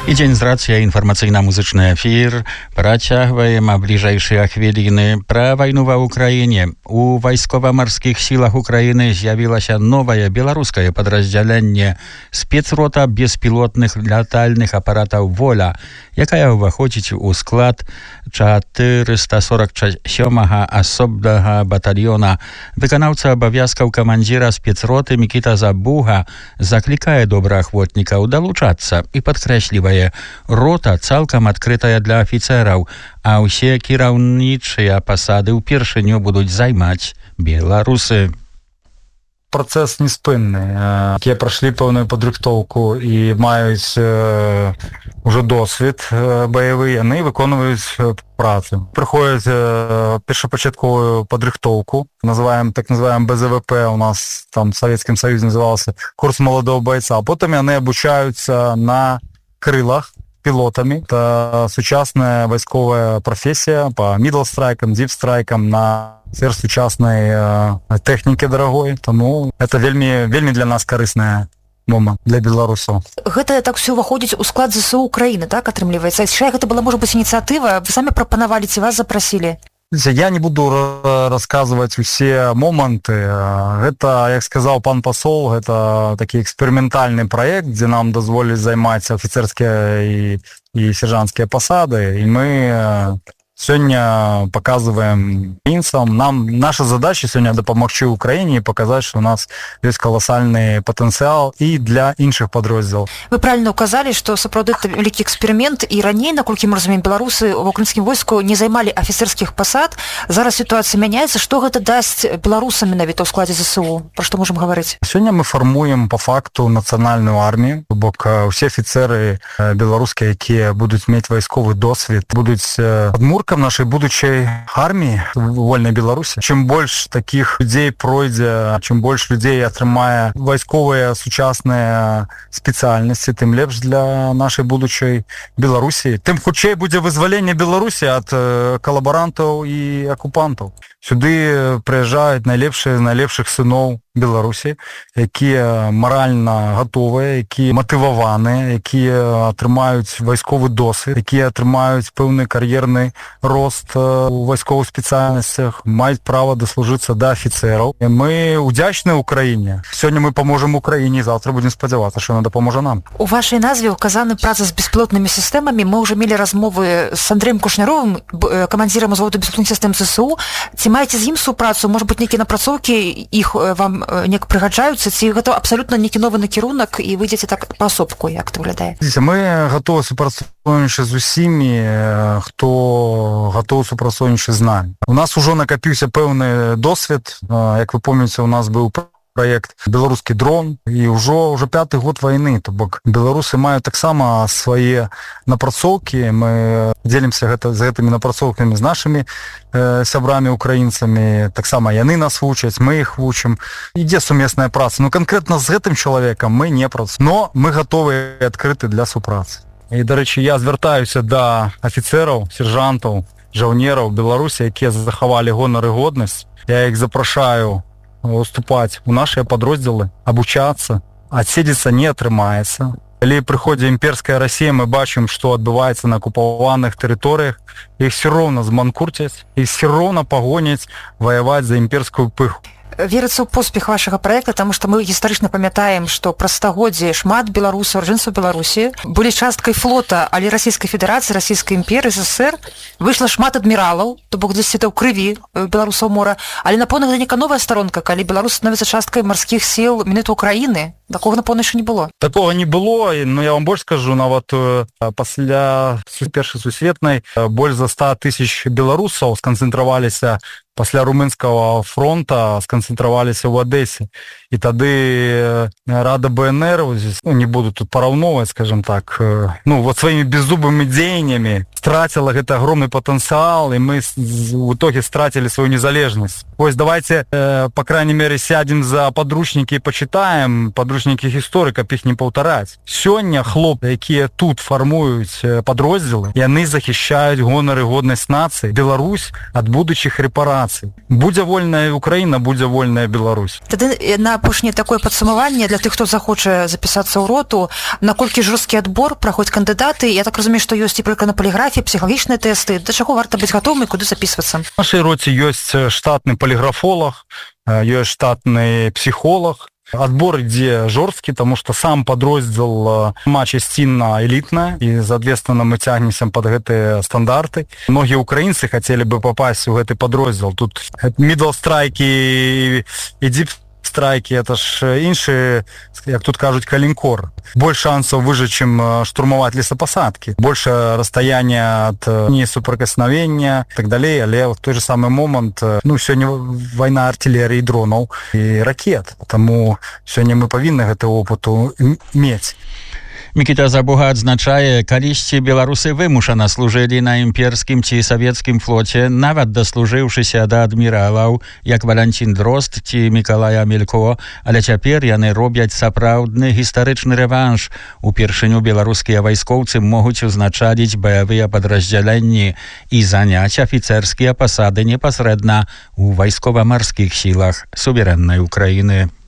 І дзень з рацыя інфармацыйна-музычны эфір. Працягваем бліжэйшыя хвіліны пра вайну ва ўкраіне. У вайскова-марскіх сілах Украіны з'явілася новае беларускае падраздзяленне спецрота беспілотных лятальных апаратаў «Воля», якая ўваходзіць у склад 447-га асобнага батальёна. Выканаўца абавязкаў камандзіра спецроты Мікіта Забуга заклікае добраахвотнікаў далучацца і падкрэслівае: рота цалкам адкрытая для афіцэраў, а ўсе кіраўнічыя пасады ўпершыню будуць займаць беларусы. Працэс неспынны. Якія прайшлі пэўную падрыхтоўку і маюць ужо досвед баявы, яны выконваюць працу. Прыходзяць першапачатковую падрыхтоўку, так называем БЗВП, у нас там в Савецкім Саюзе назывался курс маладого бойца, а потым яны абучаюцца на крылах пілотамі. Это сучасная вайсковая прафесія па мидл-страйкам, дип-страйкам на сверхсучаснай тэхнікі дарагой. Таму это вельмі для нас карысная момант для беларусаў. Гэта так все ўваходзіць у склад ЗСУ Украіны, так атрымліваецца? Чая гэта была, можа быць, ініцыятыва? Вы самі прапанавалі ці вас запрасілі? Я не буду рассказывать усе моменты. Это, як сказал пан посол, это такі экспериментальный проект, где нам дозволили займаць офицерские и сержантские посады. И мы сегодня показываем украинцам. Наша задача сегодня дапамагчы Украине и показать, что у нас есть колоссальный потенциал и для іншых подрозділаў. Вы правильно указали, что сапраўды это вялікі эксперимент, и раней, наколькі мы разумеем, беларусы в украінскім войску не займали офицерских посад. Зараз ситуация меняется. Что гэта дасць беларусам менавіта ў складзе ЗСУ? Про что можем говорить? Сегодня мы формуем по факту национальную армию. Бок все офицеры беларускія, якія будуць мець вайсковы досвед, будуць падмуркам нашей будучай армии вольной Беларуси. Чем больше таких людей пройдзе, чем больше людей атрымае вайсковыя сучасныя спецыяльнасці, тым лепш для нашай будучай Беларуси. Тым хутчэй будзе вызваленне Беларуси ад калабарантаў і акупантаў. Сюды прыязджаюць найлепшыя з найлепшых сыноў Беларусі, якія маральна гатовыя, якія матываваныя, якія атрымаюць вайсковы досвед, якія атрымаюць пэўны кар'ерны рост у вайсковых спецыяльнасцях, маюць права даслужыцца да афіцэраў. Мы удзячныя Украіне. Сёння мы паможам Украіне, завтра будзем спадзявацца, што яна дапаможа нам. У вашай назве указаны праца з беспілотнымі сістэмамі. Мы ўжо мелі размовы з Андрэем Кушняровым, камандзірам узводу беспілотных сістэм ЗСУ. Ці маеце з ім супрацу? Можа быць, нейкія напрацоўкі іх вам неяк прыгаджаюцца, ці гэта абсалютна нейкі новы накірунак і вы ідзеце так паасобку, як это выглядае? Мы гатовы супрацоўнічаць з усімі, хто гатовы супрацоўнічаць з намі. У нас ужо накапіўся пэўны досвед. Як вы помните, у нас быў проект «Беларускі дрон», і ўжо 5-й год вайны, то бок беларусы маюць таксама свае напрацоўкі. Мы дзелімся з гэтымі напрацоўкамі з нашымі сябрамі украінцамі, таксама яны нас вучаць, мы іх вучым. Ідзе сумесная праца. Ну канкрэтна з гэтым чалавекам мы не працуем, но мы гатовы і адкрыты для супрацы. І, дарэчы, я звяртаюся да афіцэраў, сержантаў, жаўнераў Беларусі, якія захавалі гонар і годнасць. Я іх запрашаю уступаць у нашыя падроздзелы, абучацца, адседзецца не атрымаецца. Калі прыходзе імперская Расія, мы бачым, што адбываецца на акупаваных тэрыторыях, іх все роўна зманкурцяць, іх все роўна пагоняць ваяваць за імперскую пыху. Верыцца ў поспех вашага праекта, таму што мы гістарычна памятаем, што праз стагоддзі шмат беларусаў, ураджэнцаў Беларусі былі часткай флота, але Расійскай Федэрацыі, Расійскай імперыі, СССР. Выйшла шмат адміралаў, то бок дзесьці ў крыві беларусаў мора, але напэўна гэта нейкая новая старонка, калі беларусы становяцца часткай марскіх сіл менавіта Украіны. Такого, напэўна, яшчэ не было. Такого не было, но я вам больш скажу, нават пасля першай сусветнай больш за 100 тысяч беларусаў сканцэнтраваліся пасля румынскага фронта, сканцэнтраваліся ў Адэсе. І тады Рада БНР, не буду тут параўноўваць, скажем так, сваімі беззубымі дзеяннямі страціла гэты агромны патэнцыял, і мы в итоге страцілі сваю незалежнасць. Вось давайте, по крайней мере, сядзем за падручнікі і пачытаем падручнікі гісторыі, каб іх не паўтараць. Сёння хлопцы, якія тут фармуюць падроздзелы, яны захішчаюць гонар і годнасць нацыі, Беларусь ад будучых рэпарацый. наций. Будзе вольная Украина, будзе вольная Беларусь. Тады на апошняе такое падсумаванне для тых, хто захоча запісацца ў роту, наколькі жорсткі адбор, праходзяць кандыдаты. Я так разумею, што ёсць і прыклад на поліграфіі, псіхалагічныя тэсты. Да чаго варта быць гатовым і куды запісвацца? В нашей роте есть штатный полиграфолог, есть штатный психолог. Отбор ідзе жорсткі, тому что сам подроздел частина элітная, и, соответственно, мы цягнемся под гэтыя стандарты. Многие украинцы хотели бы попасть в гэты подроздел. Тут middle страйки и deep страйки, это ж іншие, як тут кажуть, калинкор. Больше шансов выжить, чем штурмовать лесопосадки. Больше расстояния от соприкосновения и так далее. Але в той же самый момент, сегодня война артиллерии, дронов и ракет. Тому сегодня мы повинны гэты опыту мець. Мікіта Забуга адзначае, калісьці беларусы вымушана служылі на імперскім ці савецкім флоце, нават даслужыўшыся да адміралаў, як Валянцін Дрозд ці Мікалай Амелько, але цяпер яны робяць сапраўдны гістарычны рэванш. Упершыню беларускія вайскоўцы могуць узначаліць баявыя падраздзяленні і заняць афіцэрскія пасады непасрэдна ў вайскова-марскіх сілах суверэннай Украіны.